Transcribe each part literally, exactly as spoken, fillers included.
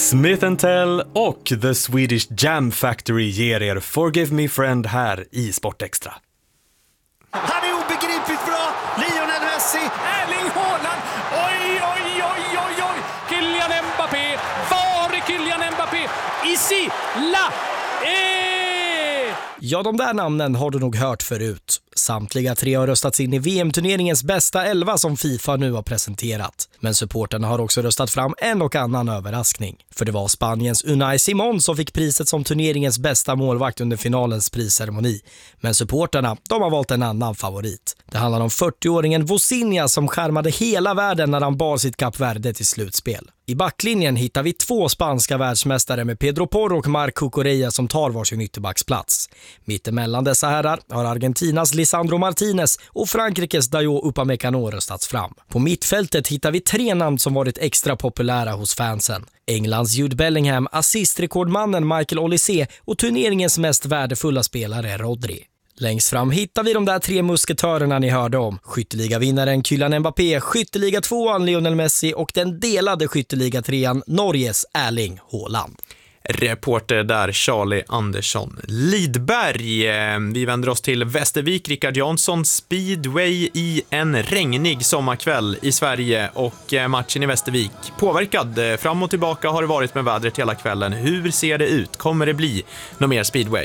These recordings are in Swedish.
Smith and Tell och The Swedish Jam Factory ger er Forgive Me Friend här i Sportextra. Han är obegripligt bra. Lionel Messi. Erling Haaland. Oj, oj, oj, oj, oj. Kylian Mbappé. Var är Kylian Mbappé? Ici, la, eh. Ja, de där namnen har du nog hört förut. Samtliga tre har röstats in i V M-turneringens bästa elva som FIFA nu har presenterat. Men supporterna har också röstat fram en och annan överraskning. För det var Spaniens Unai Simón som fick priset som turneringens bästa målvakt under finalens prisceremoni. Men supporterna, de har valt en annan favorit. Det handlar om fyrtioåringen Vozinha som skärmade hela världen när han bar sitt Kap Verde till slutspel. I backlinjen hittar vi två spanska världsmästare med Pedro Porro och Marc Cucurella som tar varsin ytterbacksplats. Mittemellan dessa herrar har Argentinas Lisandro Martinez och Frankrikes Dayot Upamecano röstats fram. På mittfältet hittar vi tre namn som varit extra populära hos fansen. Englands Jude Bellingham, assistrekordmannen Michael Olise och turneringens mest värdefulla spelare Rodri. Längst fram hittar vi de där tre musketörerna ni hörde om. Skytteligavinnaren Kylian Mbappé, skytteliga tvåan Lionel Messi och den delade skytteliga trean Norges Erling Haaland. Reporter där Charlie Andersson Lidberg. Vi vänder oss till Västervik. Rickard Jansson, speedway i en regnig sommarkväll i Sverige och matchen i Västervik påverkad. Fram och tillbaka har det varit med vädret hela kvällen. Hur ser det ut? Kommer det bli någon mer speedway?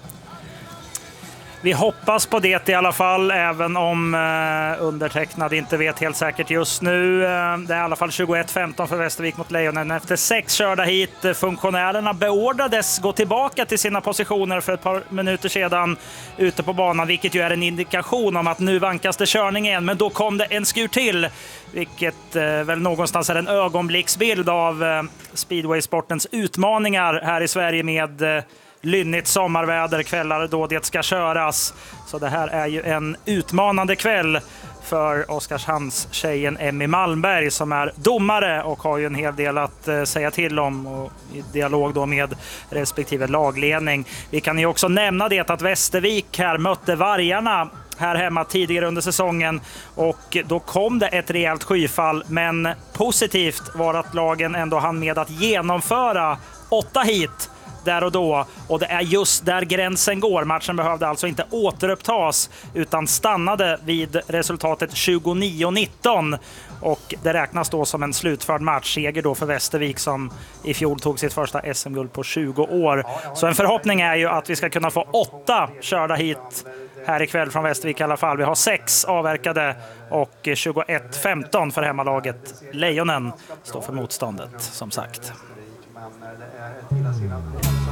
Vi hoppas på det i alla fall, även om eh, undertecknad inte vet helt säkert just nu. Eh, det är i alla fall tjugoett femton för Västervik mot Lejonen. Efter sex körda hit, funktionärerna beordrades gå tillbaka till sina positioner för ett par minuter sedan ute på banan, vilket ju är en indikation om att nu vankas det körning igen. Men då kom det en skur till, vilket eh, väl någonstans är en ögonblicksbild av eh, speedwaysportens utmaningar här i Sverige med eh, lynnigt sommarväder, kvällar då det ska köras. Så det här är ju en utmanande kväll för Oskarshamns tjejen Emmy Malmberg som är domare och har ju en hel del att eh, säga till om och i dialog då med respektive lagledning. Vi kan ju också nämna det att Västervik här mötte Vargarna här hemma tidigare under säsongen och då kom det ett rejält skyfall, men positivt var att lagen ändå hann med att genomföra åtta hit där och då, och det är just där gränsen går. Matchen behövde alltså inte återupptas utan stannade vid resultatet tjugonio nitton och det räknas då som en slutförd match. Seger då för Västervik som i fjol tog sitt första S M-guld på tjugo år. Så en förhoppning är ju att vi ska kunna få åtta körda hit här ikväll från Västervik i alla fall. Vi har sex avverkade och tjugoett femton för hemmalaget. Lejonen står för motståndet som sagt.